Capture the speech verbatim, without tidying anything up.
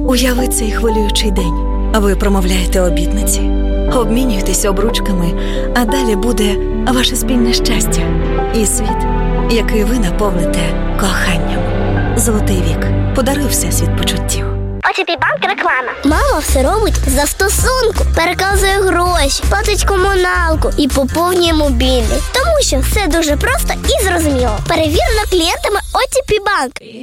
Уяви цей хвилюючий день. Ви промовляєте обітниці, обмінюєтесь обручками, а далі буде ваше спільне щастя і світ, який ви наповните коханням. Золотий вік. Подаруй всесвіт почуттів. о те пі Банк реклама. Мама все робить за стосунку. Переказує гроші, платить комуналку і поповнює мобільний. Тому що все дуже просто і зрозуміло. Перевірено клієнтами о те пі Банк.